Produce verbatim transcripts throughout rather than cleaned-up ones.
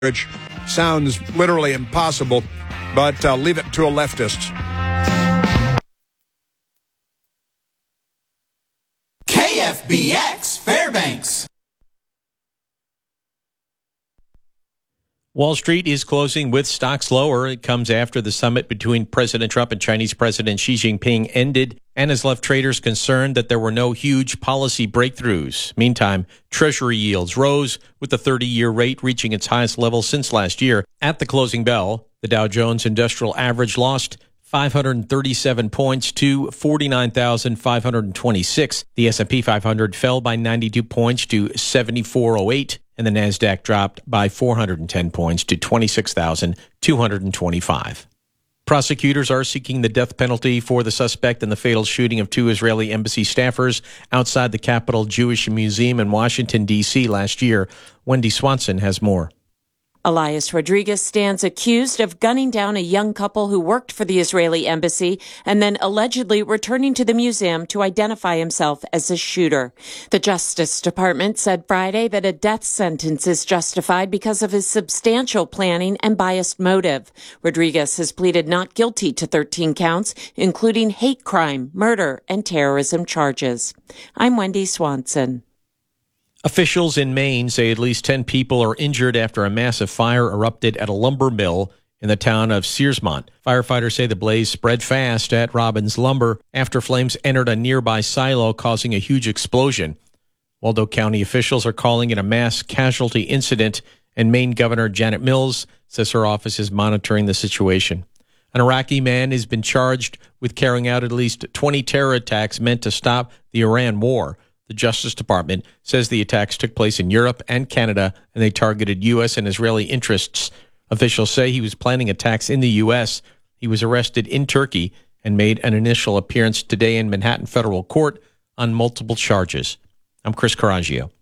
which sounds literally impossible, but uh, leave it to a leftist. K F B X Fairbanks. Wall Street is closing with stocks lower. It comes after the summit between President Trump and Chinese President Xi Jinping ended and has left traders concerned that there were no huge policy breakthroughs. Meantime, Treasury yields rose with the thirty-year rate reaching its highest level since last year. At the closing bell, the Dow Jones Industrial Average lost five hundred thirty-seven points to forty-nine thousand five hundred twenty-six. The S and P five hundred fell by ninety-two points to seventy-four oh eight. And the NASDAQ dropped by four hundred ten points to twenty-six thousand two hundred twenty-five. Prosecutors are seeking the death penalty for the suspect in the fatal shooting of two Israeli embassy staffers outside the Capitol Jewish Museum in Washington, D C last year. Wendy Swanson has more. Elias Rodriguez stands accused of gunning down a young couple who worked for the Israeli embassy and then allegedly returning to the museum to identify himself as a shooter. The Justice Department said Friday that a death sentence is justified because of his substantial planning and biased motive. Rodriguez has pleaded not guilty to thirteen counts, including hate crime, murder, and terrorism charges. I'm Wendy Swanson. Officials in Maine say at least ten people are injured after a massive fire erupted at a lumber mill in the town of Searsmont. Firefighters say the blaze spread fast at Robbins Lumber after flames entered a nearby silo, causing a huge explosion. Waldo County officials are calling it a mass casualty incident, and Maine Governor Janet Mills says her office is monitoring the situation. An Iraqi man has been charged with carrying out at least twenty terror attacks meant to stop the Iran war. The Justice Department says the attacks took place in Europe and Canada, and they targeted U S and Israeli interests. Officials say he was planning attacks in the U S. He was arrested in Turkey and made an initial appearance today in Manhattan federal court on multiple charges. I'm Chris Caraggio.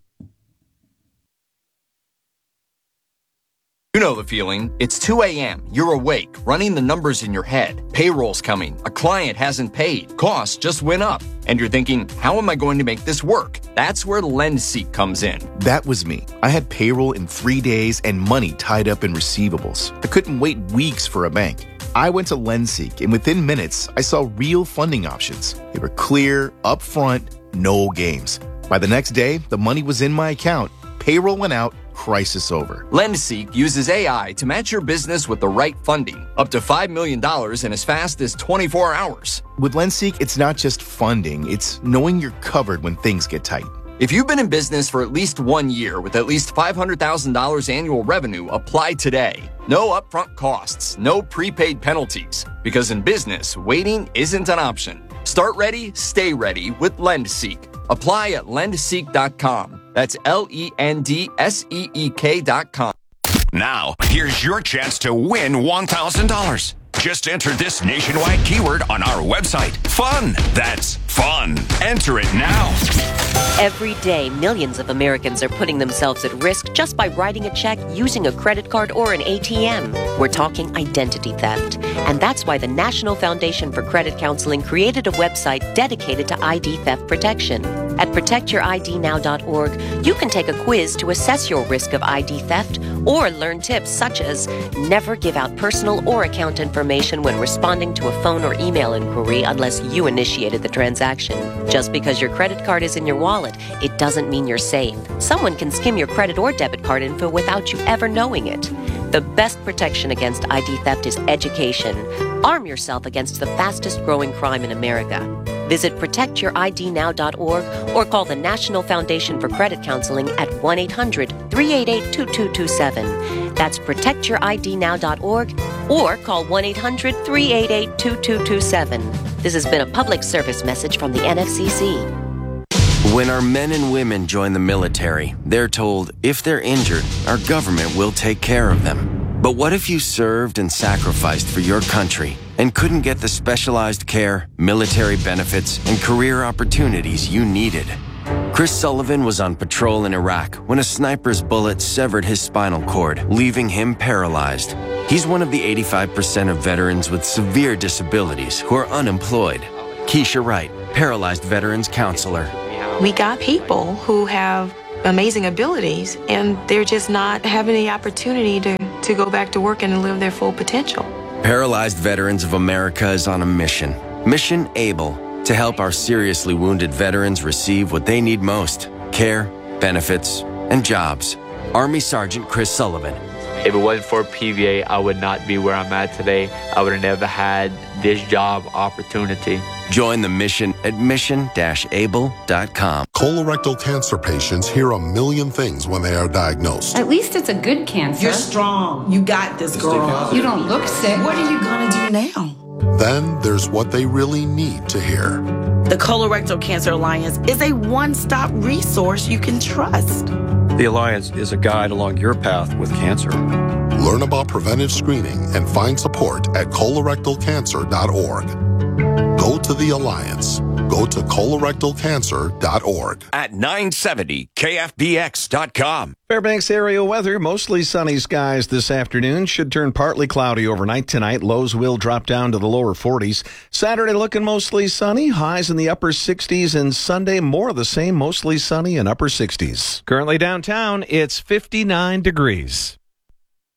You know the feeling. It's two a.m. You're awake, running the numbers in your head. Payroll's coming. A client hasn't paid. Costs just went up. And you're thinking, how am I going to make this work? That's where LendSeek comes in. That was me. I had payroll in three days and money tied up in receivables. I couldn't wait weeks for a bank. I went to LendSeek, and within minutes, I saw real funding options. They were clear, upfront, no games. By the next day, the money was in my account. Payroll went out. Crisis over. LendSeek uses A I to match your business with the right funding, up to five million dollars in as fast as twenty-four hours. With LendSeek, it's not just funding, it's knowing you're covered when things get tight. If you've been in business for at least one year with at least five hundred thousand dollars annual revenue, apply today. No upfront costs, no prepaid penalties, because in business, waiting isn't an option. Start ready, stay ready with LendSeek. Apply at lendseek dot com. That's L E N D S E E K dot com. Now, here's your chance to win one thousand dollars. Just enter this nationwide keyword on our website. Fun. That's fun. Enter it now. Every day, millions of Americans are putting themselves at risk just by writing a check, using a credit card, or an A T M. We're talking identity theft. And that's why the National Foundation for Credit Counseling created a website dedicated to I D theft protection. At protect your I D now dot org, you can take a quiz to assess your risk of I D theft or learn tips such as never give out personal or account information when responding to a phone or email inquiry unless you initiated the transaction. Just because your credit card is in your wallet, it doesn't mean you're safe. Someone can skim your credit or debit card info without you ever knowing it. The best protection against I D theft is education. Arm yourself against the fastest growing crime in America. Visit protect your I D now dot org or call the National Foundation for Credit Counseling at one eight hundred three eight eight two two two seven. That's protect your I D now dot org or call one eight hundred three eight eight two two two seven. This has been a public service message from the N F C C. When our men and women join the military, they're told if they're injured, our government will take care of them. But what if you served and sacrificed for your country and couldn't get the specialized care, military benefits, and career opportunities you needed? Chris Sullivan was on patrol in Iraq when a sniper's bullet severed his spinal cord, leaving him paralyzed. He's one of the eighty-five percent of veterans with severe disabilities who are unemployed. Keisha Wright, paralyzed veterans counselor. We got people who have amazing abilities, and they're just not having the opportunity to, to go back to work and live their full potential. Paralyzed Veterans of America is on a mission. Mission ABLE, to help our seriously wounded veterans receive what they need most: care, benefits, and jobs. Army Sergeant Chris Sullivan. If it wasn't for P V A, I would not be where I'm at today. I would have never had this job opportunity. Join the mission at mission dash able dot com. Colorectal cancer patients hear a million things when they are diagnosed. At least it's a good cancer. You're strong. You got this, girl. You don't look sick. What are you going to do now? Then there's what they really need to hear. The Colorectal Cancer Alliance is a one-stop resource you can trust. The Alliance is a guide along your path with cancer. Learn about preventive screening and find support at colorectal cancer dot org. Go to the Alliance. Go to colorectal cancer dot org. At nine seventy K F B X dot com. Fairbanks area weather, mostly sunny skies this afternoon. Should turn partly cloudy overnight tonight. Lows will drop down to the lower forties. Saturday looking mostly sunny. Highs in the upper sixties. And Sunday more of the same, mostly sunny and upper sixties. Currently downtown, it's fifty-nine degrees.